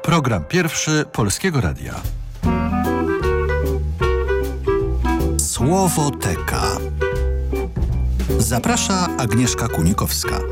Program pierwszy Polskiego Radia. Słowoteka. Zaprasza Agnieszka Kunikowska.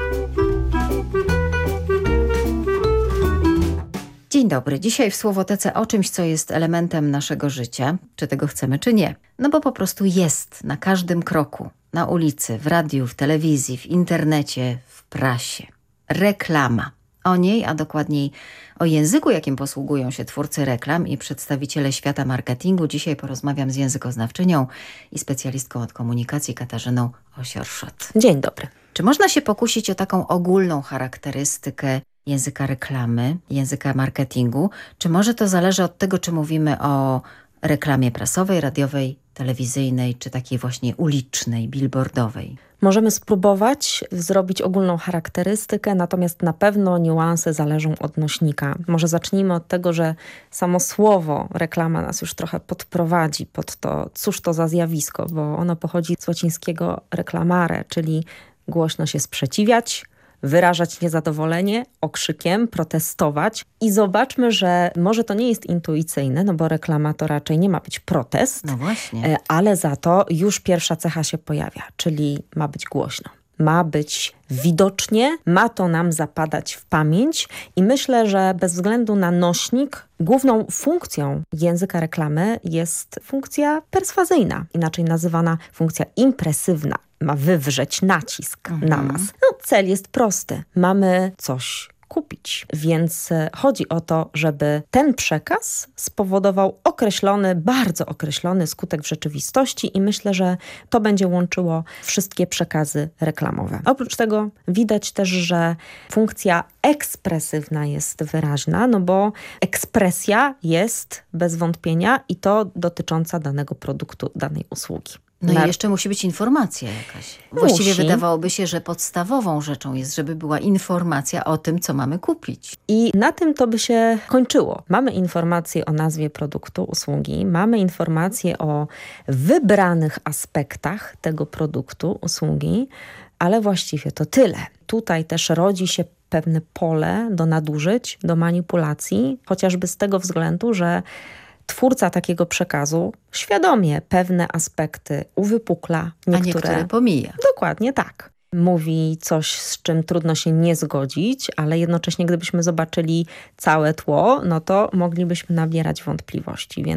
Dzień dobry. Dzisiaj w Słowotece o czymś, co jest elementem naszego życia, czy tego chcemy, czy nie. No bo po prostu jest na każdym kroku. Na ulicy, w radiu, w telewizji, w internecie, w prasie. Reklama. O niej, a dokładniej o języku, jakim posługują się twórcy reklam i przedstawiciele świata marketingu. Dzisiaj porozmawiam z językoznawczynią i specjalistką od komunikacji Katarzyną Osiorszot. Dzień dobry. Czy można się pokusić o taką ogólną charakterystykę języka reklamy, języka marketingu? Czy może to zależy od tego, czy mówimy o reklamie prasowej, radiowej, telewizyjnej, czy takiej właśnie ulicznej, billboardowej? Możemy spróbować zrobić ogólną charakterystykę, natomiast na pewno niuanse zależą od nośnika. Może zacznijmy od tego, że samo słowo reklama nas już trochę podprowadzi pod to, cóż to za zjawisko, bo ono pochodzi z łacińskiego reclamare, czyli głośno się sprzeciwiać, wyrażać niezadowolenie okrzykiem, protestować. I zobaczmy, że może to nie jest intuicyjne, no bo reklama to raczej nie ma być protest, No właśnie. Ale za to już pierwsza cecha się pojawia, czyli ma być głośno. Ma być widocznie, ma to nam zapadać w pamięć i myślę, że bez względu na nośnik, główną funkcją języka reklamy jest funkcja perswazyjna, inaczej nazywana funkcja impresywna. Ma wywrzeć nacisk na nas. No, cel jest prosty. Mamy coś kupić. Więc chodzi o to, żeby ten przekaz spowodował określony, bardzo określony skutek w rzeczywistości i myślę, że to będzie łączyło wszystkie przekazy reklamowe. Oprócz tego widać też, że funkcja ekspresywna jest wyraźna, no bo ekspresja jest bez wątpienia i to dotycząca danego produktu, danej usługi. No i jeszcze musi być informacja jakaś. Właściwie wydawałoby się, że podstawową rzeczą jest, żeby była informacja o tym, co mamy kupić. I na tym to by się kończyło. Mamy informację o nazwie produktu, usługi, mamy informację o wybranych aspektach tego produktu, usługi, ale właściwie to tyle. Tutaj też rodzi się pewne pole do nadużyć, do manipulacji, chociażby z tego względu, że twórca takiego przekazu świadomie pewne aspekty uwypukla, niektóre pomija. Dokładnie tak. Mówi coś, z czym trudno się nie zgodzić, ale jednocześnie gdybyśmy zobaczyli całe tło, no to moglibyśmy nabierać wątpliwości. Więc